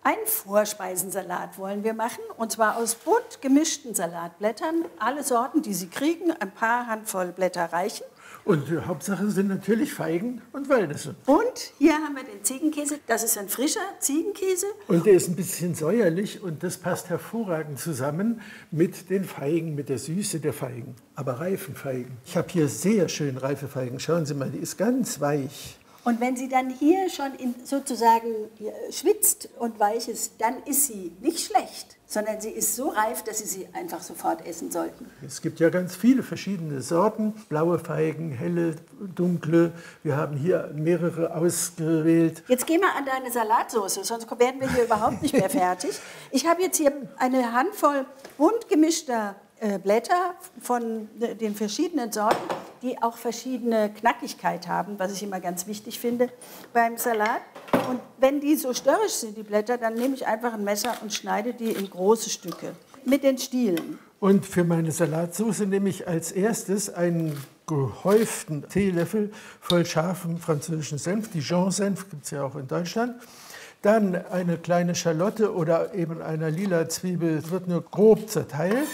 Einen Vorspeisensalat wollen wir machen, und zwar aus bunt gemischten Salatblättern. Alle Sorten, die Sie kriegen, ein paar Handvoll Blätter reichen. Und die Hauptsache sind natürlich Feigen und Walnüsse. Und hier haben wir den Ziegenkäse. Das ist ein frischer Ziegenkäse. Und der ist ein bisschen säuerlich und das passt hervorragend zusammen mit den Feigen, mit der Süße der Feigen. Aber reifen Feigen. Ich habe hier sehr schön reife Feigen. Schauen Sie mal, die ist ganz weich. Und wenn sie dann hier schon sozusagen schwitzt und weich ist, dann ist sie nicht schlecht, sondern sie ist so reif, dass Sie sie einfach sofort essen sollten. Es gibt ja ganz viele verschiedene Sorten, blaue Feigen, helle, dunkle. Wir haben hier mehrere ausgewählt. Jetzt geh mal an deine Salatsauce, sonst werden wir hier überhaupt nicht mehr fertig. Ich habe jetzt hier eine Handvoll bunt gemischter Blätter von den verschiedenen Sorten, die auch verschiedene Knackigkeit haben, was ich immer ganz wichtig finde beim Salat. Und wenn die so störrisch sind, die Blätter, dann nehme ich einfach ein Messer und schneide die in große Stücke mit den Stielen. Und für meine Salatsauce nehme ich als erstes einen gehäuften Teelöffel voll scharfem französischen Senf. Dijon-Senf gibt es ja auch in Deutschland. Dann eine kleine Schalotte oder eben eine lila Zwiebel, wird nur grob zerteilt.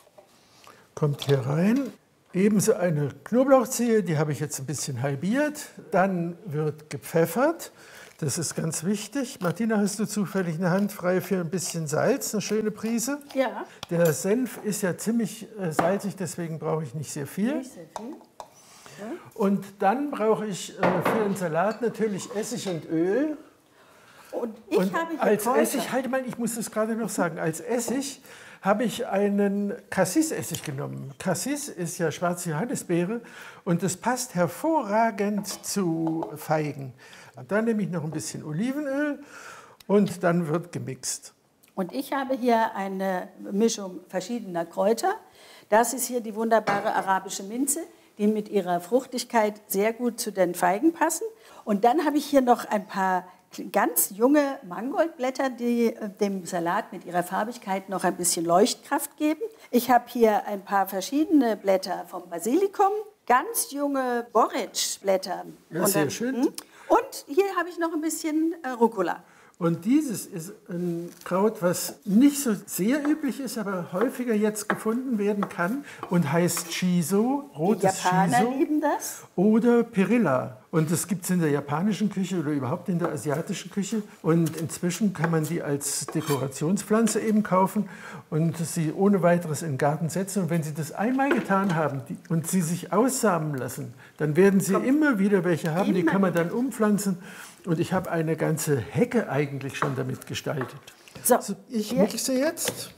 Kommt hier rein. Ebenso eine Knoblauchzehe, die habe ich jetzt ein bisschen halbiert. Dann wird gepfeffert. Das ist ganz wichtig. Martina, hast du zufällig eine Hand frei für ein bisschen Salz, eine schöne Prise? Ja. Der Senf ist ja ziemlich salzig, deswegen brauche ich nicht sehr viel. Nicht sehr viel. Ja. Und dann brauche ich für den Salat natürlich Essig und Öl. Und ich habe hier als Kräuter. Essig, halt mal, ich muss das gerade noch sagen, als Essig habe ich einen Cassis-Essig genommen. Cassis ist ja schwarze Johannisbeere und das passt hervorragend zu Feigen. Dann nehme ich noch ein bisschen Olivenöl und dann wird gemixt. Und ich habe hier eine Mischung verschiedener Kräuter. Das ist hier die wunderbare arabische Minze, die mit ihrer Fruchtigkeit sehr gut zu den Feigen passen. Und dann habe ich hier noch ein paar ganz junge Mangoldblätter, die dem Salat mit ihrer Farbigkeit noch ein bisschen Leuchtkraft geben. Ich habe hier ein paar verschiedene Blätter vom Basilikum, ganz junge Borretsch-Blätter. Ja, sehr schön. Und hier habe ich noch ein bisschen Rucola. Und dieses ist ein Kraut, was nicht so sehr üblich ist, aber häufiger jetzt gefunden werden kann und heißt Shiso, rotes Die Japaner Shiso lieben das. oder Perilla. Und das gibt es in der japanischen Küche oder überhaupt in der asiatischen Küche. Und inzwischen kann man die als Dekorationspflanze eben kaufen und sie ohne weiteres in den Garten setzen. Und wenn Sie das einmal getan haben und sie sich aussamen lassen, dann werden Sie immer wieder welche haben. Die kann man dann umpflanzen. Und ich habe eine ganze Hecke eigentlich schon damit gestaltet. So, ich mixe jetzt.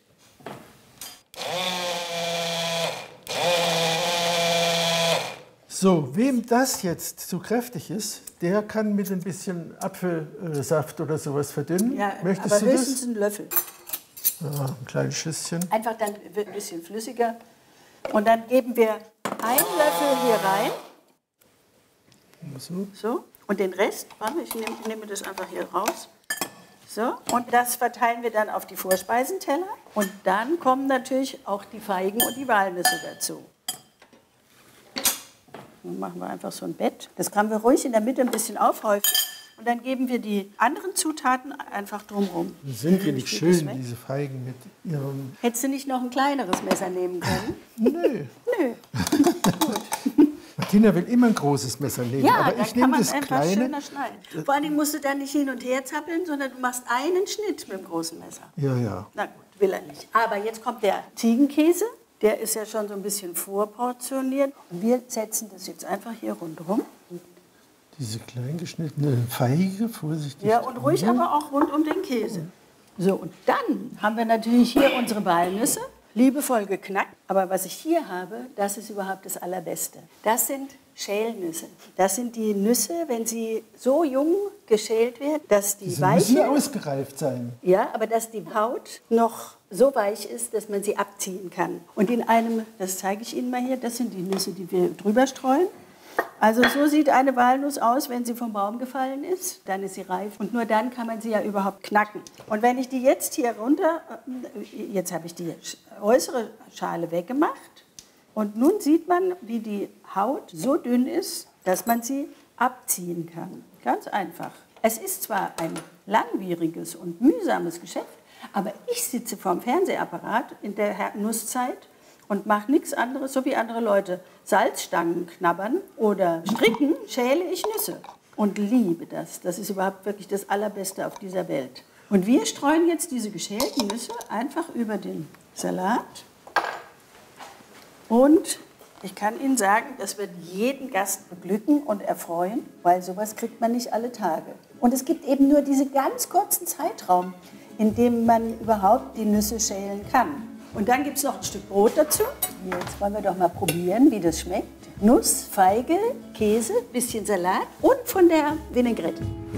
So, wem das jetzt zu kräftig ist, der kann mit ein bisschen Apfelsaft oder sowas verdünnen. Ja, Möchtest aber du das? höchstens einen Löffel. Ja, ein kleines Schüsschen. Einfach dann wird ein bisschen flüssiger. Und dann geben wir einen Löffel hier rein. So. Und den Rest, warte, ich nehme das einfach hier raus. So. Und das verteilen wir dann auf die Vorspeisenteller. Und dann kommen natürlich auch die Feigen und die Walnüsse dazu. Dann machen wir einfach so ein Bett. Das können wir ruhig in der Mitte ein bisschen aufhäufen. Und dann geben wir die anderen Zutaten einfach drumherum. Sind die nicht schön, diese Feigen mit ihrem... Hättest du nicht noch ein kleineres Messer nehmen können? Nö. Nö. Gut. Martina will immer ein großes Messer nehmen, Ja, aber ich nehme das einfach kleine. schöner schneiden. Vor allem musst du dann nicht hin und her zappeln, sondern du machst einen Schnitt mit dem großen Messer. Ja, ja. Na gut, will er nicht. Aber jetzt kommt der Ziegenkäse. Der ist ja schon so ein bisschen vorportioniert. Und wir setzen das jetzt einfach hier rundherum. Diese klein geschnittene Feige, vorsichtig. Ja, und ruhig aber auch rund um den Käse. So, und dann haben wir natürlich hier unsere Walnüsse. Liebevoll geknackt. Aber was ich hier habe, das ist überhaupt das Allerbeste. Das sind Schälnüsse. Das sind die Nüsse, wenn sie so jung geschält werden, dass die müssen weiche, ausgereift sein. ja, aber dass die Haut noch so weich ist, dass man sie abziehen kann. Und in einem, das zeige ich Ihnen mal hier, das sind die Nüsse, die wir drüber streuen. Also so sieht eine Walnuss aus, wenn sie vom Baum gefallen ist. Dann ist sie reif und nur dann kann man sie ja überhaupt knacken. Und wenn ich die jetzt hier runter, jetzt habe ich die äußere Schale weggemacht. Und nun sieht man, wie die Haut so dünn ist, dass man sie abziehen kann. Ganz einfach. Es ist zwar ein langwieriges und mühsames Geschäft, aber ich sitze vorm Fernsehapparat in der Nusszeit und mache nichts anderes, so wie andere Leute. Salzstangen knabbern oder stricken, schäle ich Nüsse und liebe das. Das ist überhaupt wirklich das Allerbeste auf dieser Welt. Und wir streuen jetzt diese geschälten Nüsse einfach über den Salat. Und ich kann Ihnen sagen, das wird jeden Gast beglücken und erfreuen, weil sowas kriegt man nicht alle Tage. Und es gibt eben nur diesen ganz kurzen Zeitraum, in dem man überhaupt die Nüsse schälen kann. Und dann gibt es noch ein Stück Brot dazu. Jetzt wollen wir doch mal probieren, wie das schmeckt. Nuss, Feige, Käse, bisschen Salat und von der Vinaigrette.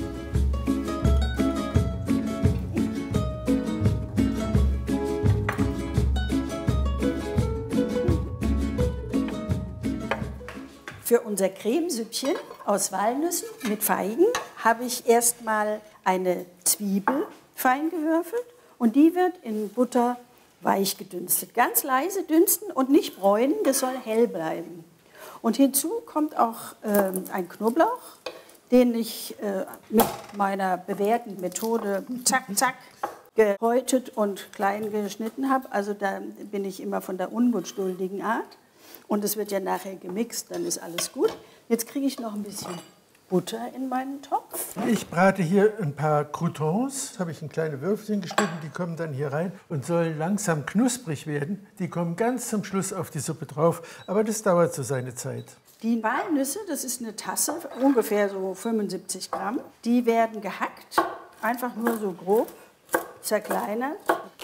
Für unser Cremesüppchen aus Walnüssen mit Feigen habe ich erstmal eine Zwiebel fein gewürfelt und die wird in Butter weich gedünstet. Ganz leise dünsten und nicht bräunen, das soll hell bleiben. Und hinzu kommt auch ein Knoblauch, den ich mit meiner bewährten Methode zack, zack gehäutet und klein geschnitten habe. Also da bin ich immer von der unwunschduldigen Art. Und es wird ja nachher gemixt, dann ist alles gut. Jetzt kriege ich noch ein bisschen Butter in meinen Topf. Ich brate hier ein paar Croutons, habe ich in kleine Würfelchen geschnitten, die kommen dann hier rein und sollen langsam knusprig werden. Die kommen ganz zum Schluss auf die Suppe drauf, aber das dauert so seine Zeit. Die Walnüsse, das ist eine Tasse, ungefähr so 75 Gramm, die werden gehackt, einfach nur so grob zerkleinert.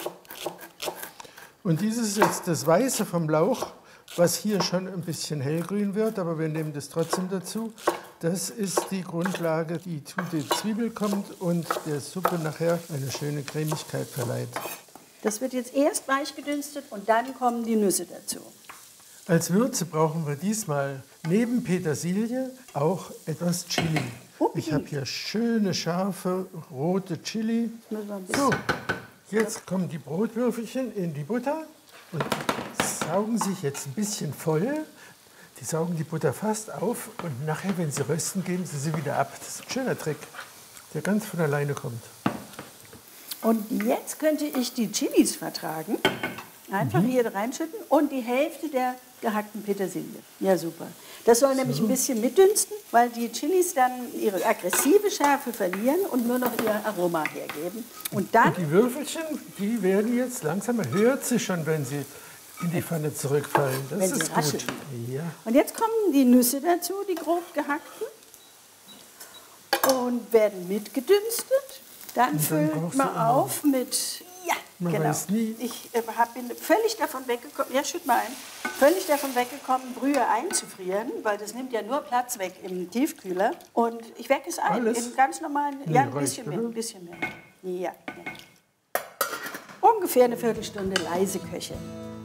Und dieses ist jetzt das Weiße vom Lauch, was hier schon ein bisschen hellgrün wird, aber wir nehmen das trotzdem dazu. Das ist die Grundlage, die zu der Zwiebel kommt und der Suppe nachher eine schöne Cremigkeit verleiht. Das wird jetzt erst weich gedünstet und dann kommen die Nüsse dazu. Als Würze brauchen wir diesmal neben Petersilie auch etwas Chili. Ich habe hier schöne, scharfe, rote Chili. So, jetzt kommen die Brotwürfelchen in die Butter und saugen sich jetzt ein bisschen voll. Die saugen die Butter fast auf und nachher, wenn sie rösten, geben sie sie wieder ab. Das ist ein schöner Trick, der ganz von alleine kommt. Und jetzt könnte ich die Chilis vertragen. Einfach hier reinschütten und die Hälfte der gehackten Petersilie. Ja, super. Das soll nämlich ein bisschen mitdünsten, weil die Chilis dann ihre aggressive Schärfe verlieren und nur noch ihr Aroma hergeben. Und dann... Und die Würfelchen, die werden jetzt langsam, man hört sie schon, wenn sie in die Pfanne zurückfallen. Das wenn ist sie rascheln. gut. Ja. Und jetzt kommen die Nüsse dazu, die grob gehackten, und werden mitgedünstet. Dann füllt man auf mit, ja, man genau. weiß nie. Ich bin völlig davon weggekommen, ja, schütt mal ein, völlig davon weggekommen, Brühe einzufrieren, weil das nimmt ja nur Platz weg im Tiefkühler. Und ich wecke es ein, Alles? in ganz normalen, Nee, ja, ein reicht, bisschen mehr, oder? ein bisschen mehr. Ja, ja. Ungefähr eine Viertelstunde leise köcheln.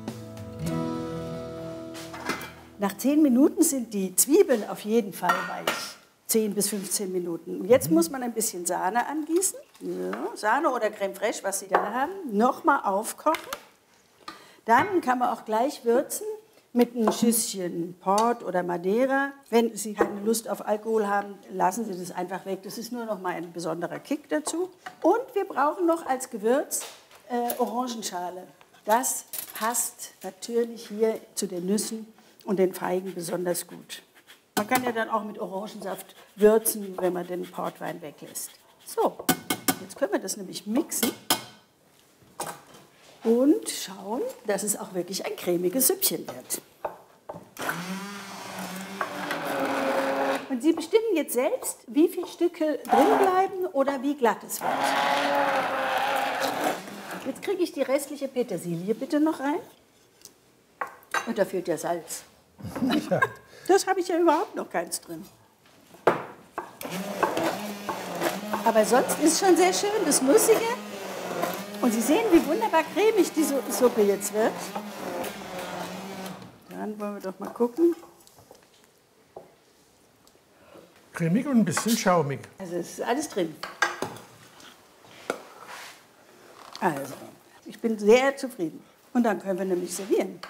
Nach 10 Minuten sind die Zwiebeln auf jeden Fall weich. 10 bis 15 Minuten. Und jetzt muss man ein bisschen Sahne angießen. Ja, Sahne oder Creme fraiche, was Sie da haben. Nochmal aufkochen. Dann kann man auch gleich würzen mit einem Schüsschen Port oder Madeira. Wenn Sie keine Lust auf Alkohol haben, lassen Sie das einfach weg. Das ist nur noch mal ein besonderer Kick dazu. Und wir brauchen noch als Gewürz Orangenschale. Das passt natürlich hier zu den Nüssen und den Feigen besonders gut. Man kann ja dann auch mit Orangensaft würzen, wenn man den Portwein weglässt. So, jetzt können wir das nämlich mixen und schauen, dass es auch wirklich ein cremiges Süppchen wird. Und Sie bestimmen jetzt selbst, wie viele Stücke drin bleiben oder wie glatt es wird. Jetzt kriege ich die restliche Petersilie bitte noch rein. Und da fehlt ja Salz. Ja. Das habe ich ja überhaupt noch keins drin. Aber sonst ist es schon sehr schön, das Nussige. Und Sie sehen, wie wunderbar cremig die Suppe jetzt wird. Dann wollen wir doch mal gucken. Cremig und ein bisschen schaumig. Also es ist alles drin. Also, ich bin sehr zufrieden. Und dann können wir nämlich servieren.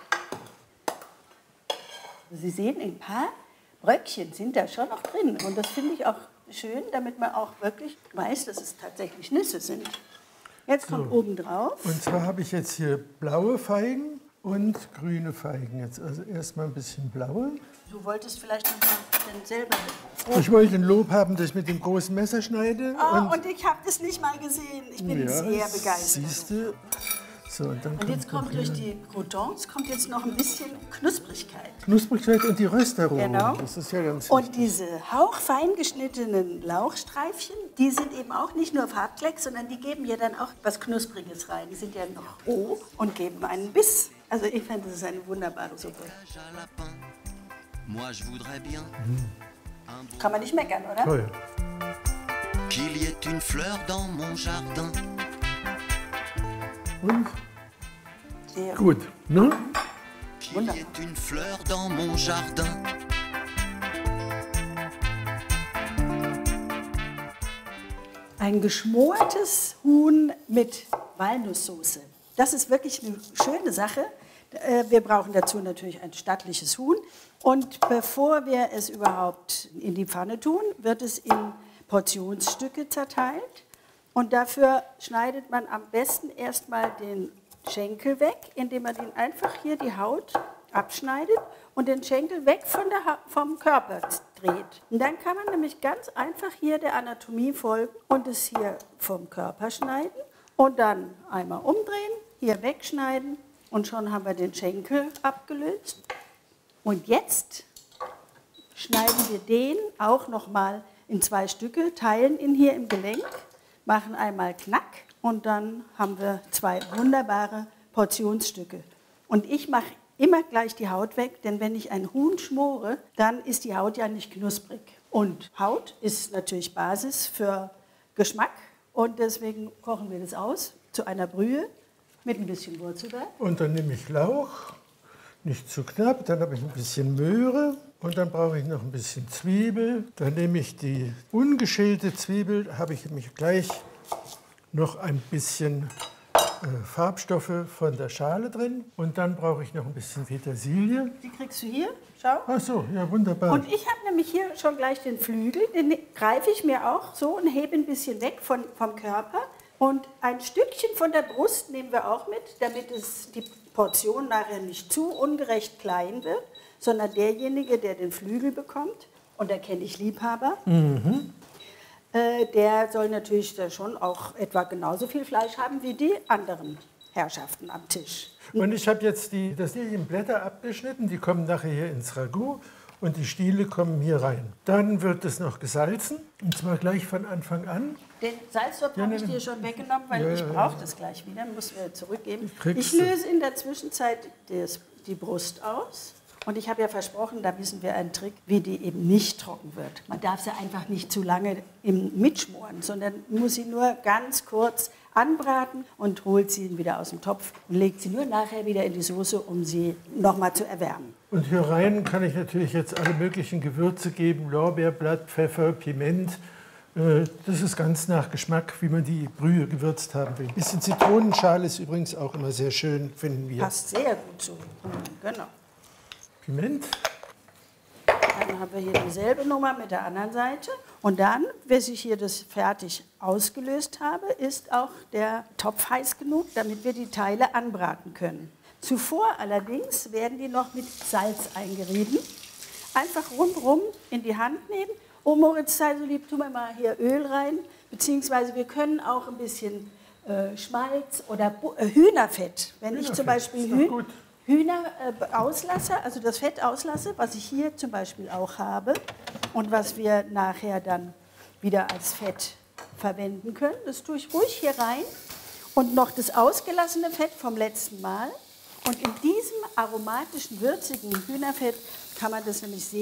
Sie sehen, ein paar Bröckchen sind da schon noch drin. Und das finde ich auch schön, damit man auch wirklich weiß, dass es tatsächlich Nüsse sind. Jetzt kommt oben drauf. Und zwar habe ich jetzt hier blaue Feigen und grüne Feigen. Jetzt also erstmal ein bisschen blaue. Du wolltest vielleicht noch mal denselben. Ich wollte ein Lob haben, dass ich mit dem großen Messer schneide. Oh, und ich habe das nicht mal gesehen. Ich bin sehr begeistert. Siehst du? So, und Jetzt kommt durch die Croutons kommt jetzt noch ein bisschen Knusprigkeit. Knusprigkeit und die Röstaromen. Genau. Das ist ja ganz Und diese hauchfein geschnittenen Lauchstreifchen, die sind eben auch nicht nur Farbklecks, sondern die geben ja dann auch was Knuspriges rein. Die sind ja noch roh und geben einen Biss. Also ich finde, das ist eine wunderbare Suppe. Kann man nicht meckern, oder? toll. Qu'il y ait une fleur dans mon jardin. Und Sehr gut, ne? Qu'il y ait une fleur dans mon jardin. Ein geschmortes Huhn mit Walnusssoße. Das ist wirklich eine schöne Sache. Wir brauchen dazu natürlich ein stattliches Huhn. Und bevor wir es überhaupt in die Pfanne tun, wird es in Portionsstücke zerteilt. Und dafür schneidet man am besten erstmal den Schenkel weg, indem man den einfach hier die Haut abschneidet und den Schenkel weg vom Körper dreht. Und dann kann man nämlich ganz einfach hier der Anatomie folgen und es hier vom Körper schneiden und dann einmal umdrehen, hier wegschneiden und schon haben wir den Schenkel abgelöst. Und jetzt schneiden wir den auch nochmal in 2 Stücke, teilen ihn hier im Gelenk, machen einmal Knack und dann haben wir 2 wunderbare Portionsstücke. Und ich mache immer gleich die Haut weg, denn wenn ich ein Huhn schmore, dann ist die Haut ja nicht knusprig. Und Haut ist natürlich Basis für Geschmack und deswegen kochen wir das aus zu einer Brühe mit ein bisschen Wurzelbeer. Und dann nehme ich Lauch, nicht zu knapp, dann habe ich ein bisschen Möhre und dann brauche ich noch ein bisschen Zwiebel. Dann nehme ich die ungeschälte Zwiebel, habe ich nämlich gleich noch ein bisschen Farbstoffe von der Schale drin und dann brauche ich noch ein bisschen Petersilie. Die kriegst du hier, schau. Ach so, ja wunderbar. Und ich habe nämlich hier schon gleich den Flügel, den greife ich mir auch so und hebe ein bisschen weg vom Körper. Und ein Stückchen von der Brust nehmen wir auch mit, damit die Portion nachher nicht zu ungerecht klein wird, sondern derjenige, der den Flügel bekommt, und da kenne ich Liebhaber, der soll natürlich da schon auch etwa genauso viel Fleisch haben wie die anderen Herrschaften am Tisch. Und ich habe jetzt die Lilienblätter abgeschnitten, die kommen nachher hier ins Ragout und die Stiele kommen hier rein. Dann wird es noch gesalzen, und zwar gleich von Anfang an. Den Salztopf habe ich dir schon weggenommen, weil ich brauche das gleich wieder, muss wir zurückgeben. Kriegst Ich du. löse in der Zwischenzeit die Brust aus. Und ich habe ja versprochen, da wissen wir einen Trick, wie die eben nicht trocken wird. Man darf sie einfach nicht zu lange mitschmoren, sondern muss sie nur ganz kurz anbraten und holt sie wieder aus dem Topf und legt sie nur nachher wieder in die Soße, um sie nochmal zu erwärmen. Und hier rein kann ich natürlich jetzt alle möglichen Gewürze geben, Lorbeerblatt, Pfeffer, Piment. Das ist ganz nach Geschmack, wie man die Brühe gewürzt haben will. Ein bisschen Zitronenschale ist übrigens auch immer sehr schön, finden wir. Passt sehr gut zu. Genau. Piment. Dann haben wir hier dieselbe Nummer mit der anderen Seite. Und dann, bis ich hier das fertig ausgelöst habe, ist auch der Topf heiß genug, damit wir die Teile anbraten können. Zuvor allerdings werden die noch mit Salz eingerieben. Einfach rundherum in die Hand nehmen. Oh Moritz, sei so lieb, tu mir mal hier Öl rein. Beziehungsweise wir können auch ein bisschen Schmalz oder Hühnerfett. Wenn ich zum Beispiel Hühner auslasse, also das Fett auslasse, was ich hier zum Beispiel auch habe und was wir nachher dann wieder als Fett verwenden können. Das tue ich ruhig hier rein und noch das ausgelassene Fett vom letzten Mal. Und in diesem aromatischen, würzigen Hühnerfett kann man das nämlich sehr